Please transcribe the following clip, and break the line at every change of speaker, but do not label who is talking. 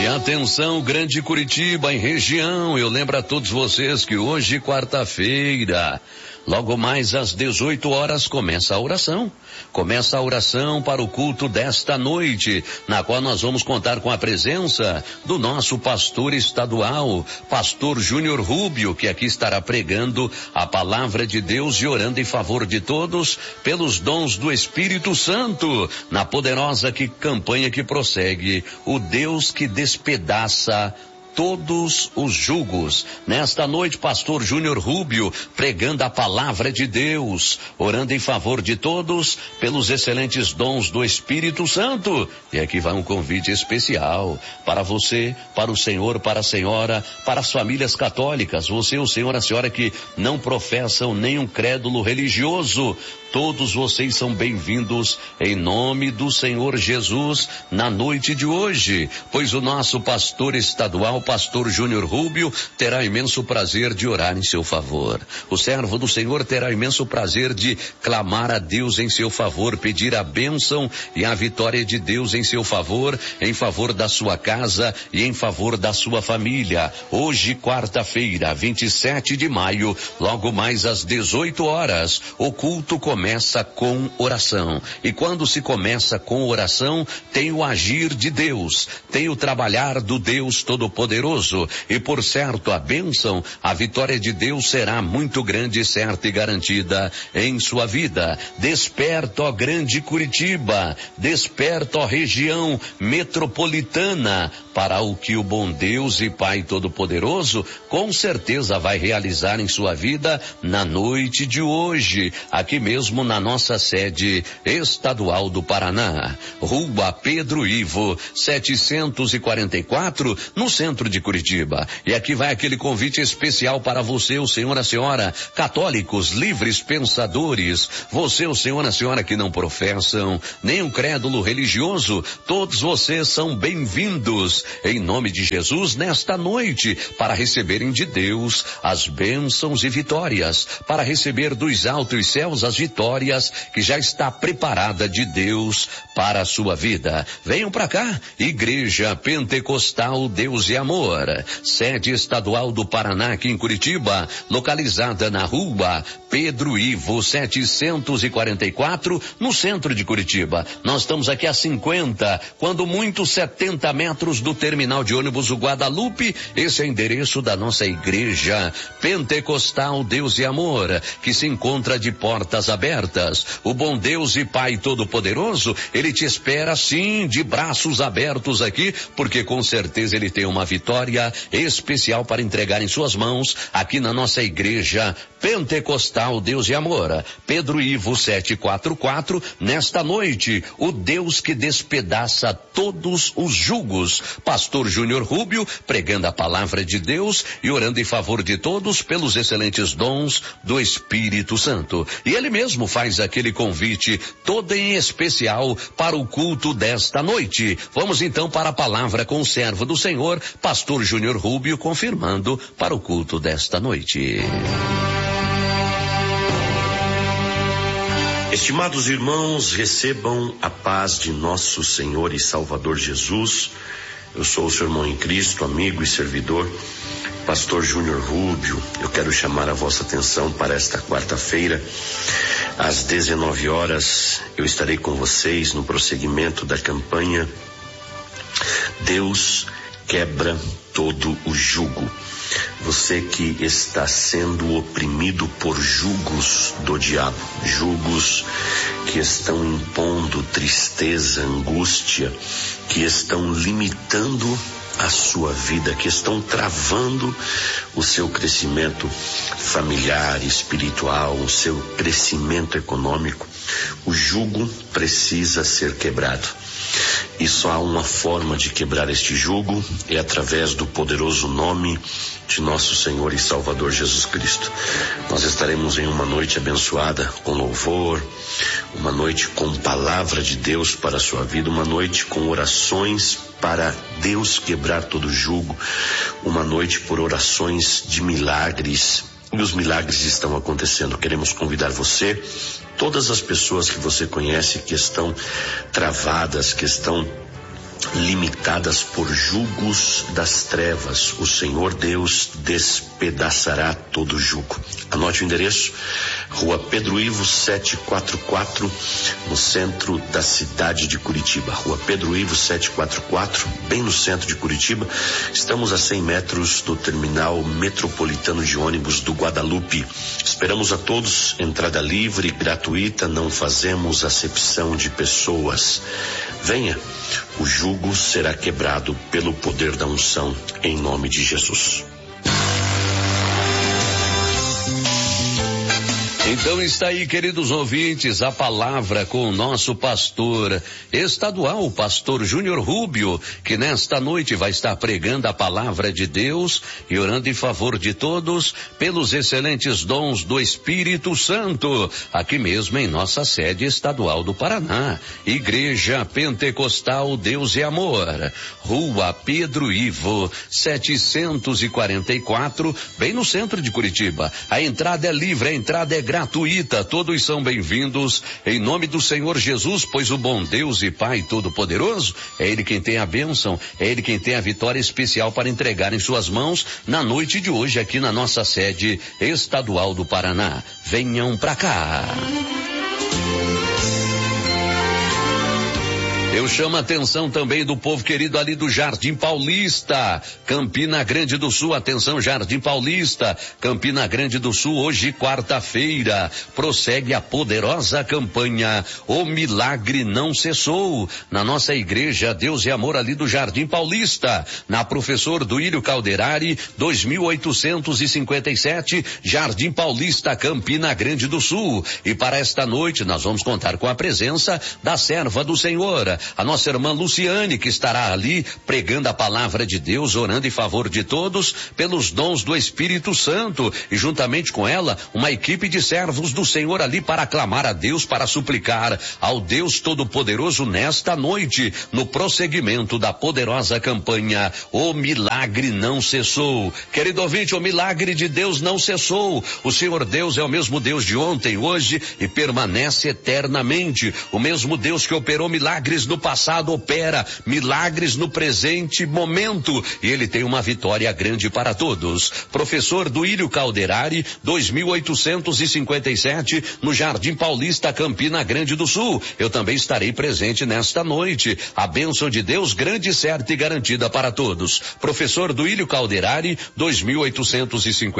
E atenção, Grande Curitiba em região, eu lembro a todos vocês que hoje, quarta-feira, logo mais às 18 horas começa a oração. Começa a oração para o culto desta noite, na qual nós vamos contar com a presença do nosso pastor estadual, pastor Júnior Rubio, que aqui estará pregando a palavra de Deus e orando em favor de todos pelos dons do Espírito Santo, na poderosa campanha que prossegue, o Deus que despedaça todos os jugos. Nesta noite, pastor Júnior Rubio pregando a palavra de Deus, orando em favor de todos pelos excelentes dons do Espírito Santo. E aqui vai um convite especial para você, para o senhor, para a senhora, para as famílias católicas, você, o senhor, a senhora que não professam nenhum crédulo religioso. Todos vocês são bem-vindos em nome do Senhor Jesus na noite de hoje, pois o nosso pastor estadual, pastor Júnior Rubio, terá imenso prazer de orar em seu favor. O servo do Senhor terá imenso prazer de clamar a Deus em seu favor, pedir a bênção e a vitória de Deus em seu favor, em favor da sua casa e em favor da sua família. Hoje, quarta-feira, 27 de maio, logo mais às 18 horas, o culto começa com oração. E quando se começa com oração, tem o agir de Deus, tem o trabalhar do Deus Todo-Poderoso. E por certo, a bênção, a vitória de Deus será muito grande, certa e garantida em sua vida. Desperta, ó Grande Curitiba, desperta, ó região metropolitana, para o que o bom Deus e Pai Todo-Poderoso com certeza vai realizar em sua vida na noite de hoje, aqui mesmo na nossa sede estadual do Paraná, Rua Pedro Ivo, 744, no centro de Curitiba. E aqui vai aquele convite especial para você, o senhor, a senhora, católicos, livres pensadores, você, o senhor, a senhora que não professam nenhum crédulo religioso, todos vocês são bem-vindos em nome de Jesus nesta noite para receberem de Deus as bênçãos e vitórias, para receber dos altos céus as vitórias que já está preparada de Deus para a sua vida. Venham para cá, Igreja Pentecostal Deus e Amor, sede estadual do Paraná aqui em Curitiba, localizada na Rua Pedro Ivo 744, no centro de Curitiba. Nós estamos aqui a 50, quando muito 70 metros do terminal de ônibus o Guadalupe. Esse é o endereço da nossa Igreja Pentecostal Deus e Amor, que se encontra de portas abertas. O bom Deus e Pai Todo-Poderoso, Ele te espera sim, de braços abertos aqui, porque com certeza Ele tem uma vitória especial para entregar em suas mãos, aqui na nossa Igreja Pentecostal Deus e Amor, Pedro Ivo 744, nesta noite, o Deus que despedaça todos os jugos. Pastor Júnior Rubio, pregando a palavra de Deus e orando em favor de todos pelos excelentes dons do Espírito Santo. E ele mesmo faz aquele convite, todo em especial, para o culto desta noite. Vamos então para a palavra com o servo do Senhor, pastor Júnior Rubio, confirmando para o culto desta noite.
Estimados irmãos, recebam a paz de nosso Senhor e Salvador Jesus. Eu sou o seu irmão em Cristo, amigo e servidor, pastor Júnior Rubio. Eu quero chamar a vossa atenção para esta quarta-feira, às 19 horas, eu estarei com vocês no prosseguimento da campanha Deus quebra todo o jugo. Você que está sendo oprimido por jugos do diabo, jugos que estão impondo tristeza, angústia, que estão limitando a sua vida, que estão travando o seu crescimento familiar, espiritual, o seu crescimento econômico. O jugo precisa ser quebrado. E só há uma forma de quebrar este jugo, é através do poderoso nome de nosso Senhor e Salvador Jesus Cristo. Nós estaremos em uma noite abençoada, com louvor, uma noite com palavra de Deus para a sua vida, uma noite com orações para Deus quebrar todo jugo, uma noite por orações de milagres. E os milagres estão acontecendo. Queremos convidar você, todas as pessoas que você conhece que estão travadas, que estão limitadas por julgos das trevas. O Senhor Deus despedaçará todo jugo. Anote o endereço: Rua Pedro Ivo 744, no centro da cidade de Curitiba. Rua Pedro Ivo 744, bem no centro de Curitiba. Estamos a 100 metros do terminal metropolitano de ônibus do Guadalupe. Esperamos a todos, entrada livre, gratuita, não fazemos acepção de pessoas. Venha, o jugo será quebrado pelo poder da unção, em nome de Jesus.
Então está aí, queridos ouvintes, a palavra com o nosso pastor estadual, o pastor Júnior Rubio, que nesta noite vai estar pregando a palavra de Deus e orando em favor de todos pelos excelentes dons do Espírito Santo, aqui mesmo em nossa sede estadual do Paraná, Igreja Pentecostal Deus e Amor, Rua Pedro Ivo 744, bem no centro de Curitiba. A entrada é livre, a entrada é gratuita, todos são bem-vindos em nome do Senhor Jesus, pois o bom Deus e Pai Todo-Poderoso é Ele quem tem a bênção, é Ele quem tem a vitória especial para entregar em suas mãos na noite de hoje aqui na nossa sede estadual do Paraná. Venham pra cá. Eu chamo a atenção também do povo querido ali do Jardim Paulista, Campina Grande do Sul. Atenção, Jardim Paulista, Campina Grande do Sul. Hoje, quarta-feira, prossegue a poderosa campanha O Milagre Não Cessou, na nossa igreja Deus e Amor ali do Jardim Paulista, na Professor Duílio Calderari, 2857, Jardim Paulista, Campina Grande do Sul. E para esta noite nós vamos contar com a presença da serva do Senhor, a nossa irmã Luciane, que estará ali pregando a palavra de Deus, orando em favor de todos pelos dons do Espírito Santo, e juntamente com ela uma equipe de servos do Senhor ali para clamar a Deus, para suplicar ao Deus Todo-Poderoso nesta noite, no prosseguimento da poderosa campanha O Milagre Não Cessou. Querido ouvinte, o milagre de Deus não cessou. O Senhor Deus é o mesmo Deus de ontem, hoje e permanece eternamente. O mesmo Deus que operou milagres no passado opera milagres no presente momento, e Ele tem uma vitória grande para todos. Professor Duílio Calderari, 2857, no Jardim Paulista, Campina Grande do Sul. Eu também estarei presente nesta noite. A bênção de Deus grande, certa e garantida para todos. Professor Duílio Calderari, 2850.